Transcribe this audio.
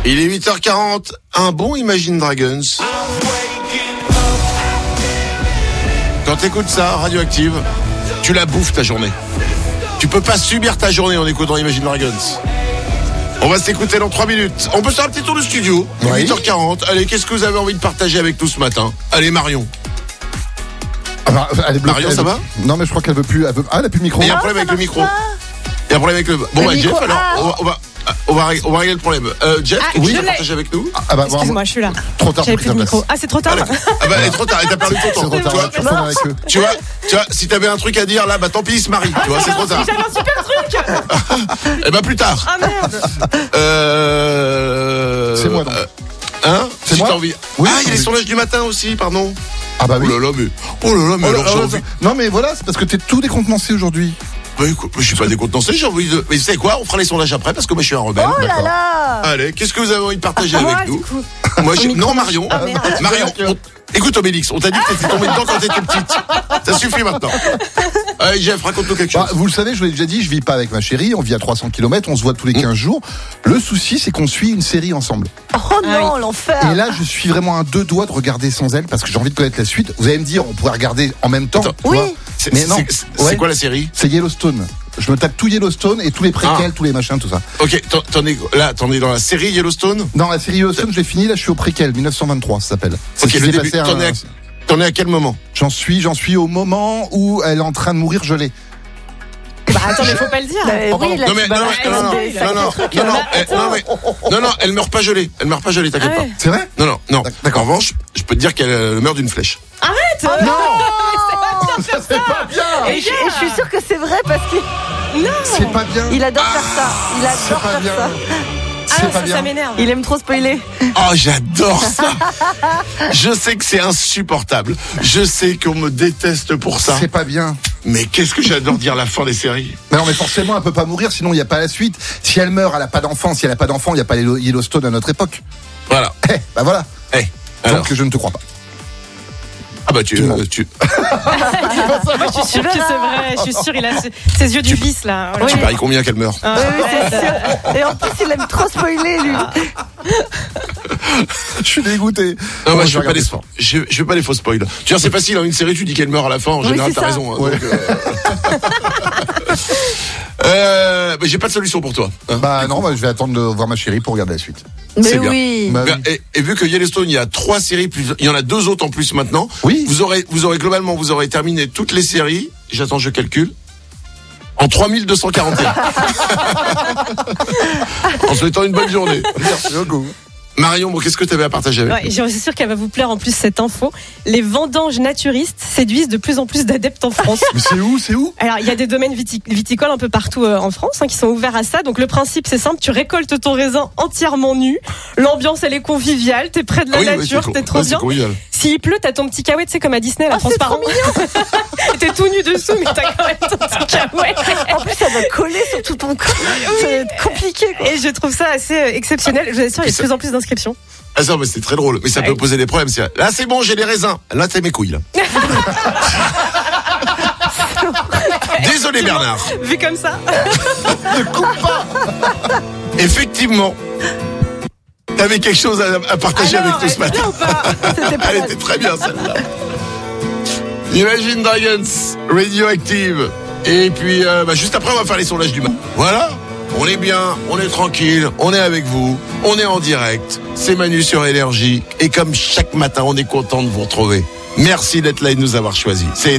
Il est 8h40, un bon Imagine Dragons. Quand t'écoutes ça, Radioactive, tu la bouffes ta journée. Tu peux pas subir ta journée en écoutant Imagine Dragons. On va s'écouter dans 3 minutes. On peut faire un petit tour de studio. Oui. 8h40. Allez, qu'est-ce que vous avez envie de partager avec nous ce matin? Allez, Marion. Ah bah, elle est bloquée, Marion, ça va? Non, mais je crois qu'elle veut plus. Ah, elle a plus de micro. Il y a un problème avec le micro. Il y a un problème avec le. Bon, bah, Jeff, alors, on va régler le problème. Jeff, tu veux partager avec nous? Ah bah, Excuse-moi, je suis là. Trop tard J'avais pour plus de prise de micro. place. Ah, c'est trop tard. Ah bah, elle est trop tard, et t'as perdu ton temps. C'est trop tard, tu retournes avec eux. Tu vois, si t'avais un truc à dire là, bah tant pis, il se marie. Tu vois, c'est trop tard. J'avais un super truc. Eh ben plus tard. Ah merde. C'est moi, donc. C'est moi t'as envie. Oui, il y a les sondages du matin aussi, pardon. Ah bah oui. Oh là là, alors j'ai envie. Non, mais voilà, c'est parce que t'es tout décontenancé aujourd'hui. Bah écoute, je suis pas décontenancé, j'ai envie de. Mais tu sais quoi, on fera les sondages après parce que moi je suis un rebelle. Oh là là. Allez, qu'est-ce que vous avez envie de partager Moi, avec du nous? coup. Moi, Au micro. non, Marion. Ah, merde. Marion, écoute Obélix, on t'a dit que t'étais tombé dedans quand t'étais petite. Ça suffit maintenant. Allez, Jeff, raconte-nous quelque chose. Bah, vous le savez, je vous l'ai déjà dit, je vis pas avec ma chérie, on vit à 300 km, on se voit tous les 15 jours. Le souci, c'est qu'on suit une série ensemble. Oh non, l'enfer. Et là, je suis vraiment à 2 doigts de regarder sans elle parce que j'ai envie de connaître la suite. Vous allez me dire, on pourrait regarder en même temps. Attends. tu vois. Oui. Mais non. C'est Ouais. quoi la série? C'est Yellowstone. Je me tape tout Yellowstone et tous les préquels, tous les machins, tout ça. Ok, t'en es dans la série Yellowstone? Non, la série Yellowstone, je l'ai fini, là, je suis au préquel, 1923, ça s'appelle. C'est Ok, ce qui le s'est début. passé T'en es à quel moment? J'en suis au moment où elle est en train de mourir gelée. Bah attends, mais faut pas le dire. Oui, là, Non mais tu non balances mais des sacrés trucs. non, elle meurt pas gelée, t'inquiète Ah pas. ouais. C'est vrai? Non. En revanche, je peux te dire qu'elle meurt d'une flèche. Arrête. Non. Ça, c'est pas bien! Et je suis sûre que c'est vrai parce qu'il C'est pas bien! adore faire ça. Il C'est adore pas faire bien! ça. C'est pas Ça bien! m'énerve. Il aime trop spoiler. Oh, j'adore ça. Je sais que c'est insupportable. Je sais qu'on me déteste pour ça. C'est pas bien! Mais qu'est-ce que j'adore dire la fin des séries. Mais non, mais forcément, elle peut pas mourir, sinon il n'y a pas la suite. Si elle meurt, elle a pas d'enfant. Si elle a pas d'enfant, il n'y a pas Yellowstone à notre époque. Voilà. Bah voilà! Alors. Donc je ne te crois pas. Ah bah Moi, je suis sûre que c'est vrai. Je suis sûre, il a ses yeux du vice là. Oui. Tu paries combien qu'elle meurt? Oui, c'est sûr. Et en plus, il aime trop spoiler, lui. Je suis dégoûté. Non, moi, Bon, je fais pas regarder les ça. je fais pas les faux spoils. Tu vois, c'est facile, hein, une série, tu dis qu'elle meurt à la fin, en Oui, général, c'est t'as ça. raison. Hein, Ouais. donc, mais j'ai pas de solution pour toi. Hein. Bah non, bah, je vais attendre de voir ma chérie pour regarder la suite. C'est Mais bien. oui. Bah, Bien, et vu que Yellowstone, il y a 3 séries, il y en a 2 autres en plus maintenant. Oui. Vous aurez globalement, vous aurez terminé toutes les séries. J'attends, je calcule. En 3241. En souhaitant une bonne journée. merci beaucoup. Marion, bon, qu'est-ce que tu avais à partager avec Ouais, nous? je suis sûre qu'elle va vous plaire en plus cette info. Les vendanges naturistes séduisent de plus en plus d'adeptes en France. Mais c'est où? Alors, il y a des domaines viticoles un peu partout en France qui sont ouverts à ça. Donc, le principe, c'est simple. Tu récoltes ton raisin entièrement nu. L'ambiance, elle est conviviale. T'es près de la nature. T'es trop bien. S'il pleut, t'as ton petit caouet, tu sais, comme à Disney, la transparent. T'es tout nu dessous, mais t'as quand même ton petit caouet. En plus, ça va coller sur tout ton corps. Ça va être compliqué, quoi. Et je trouve ça assez exceptionnel. Je vous assure, il y a de plus en plus d'inscriptions. Ah ça, mais c'est très drôle. Mais ça peut poser des problèmes. Là, c'est bon, j'ai les raisins. Là, c'est mes couilles, là. Désolé, Bernard. Vu comme ça. Ne coupe pas! Effectivement. T'avais quelque chose à partager avec nous ce matin. Elle était très bien, celle-là. Imagine Dragons, Radioactive. Et puis, juste après, on va faire les sondages du matin. Voilà. On est bien, on est tranquille, on est avec vous, on est en direct. C'est Manu sur Énergie. Et comme chaque matin, on est content de vous retrouver. Merci d'être là et de nous avoir choisis. C'est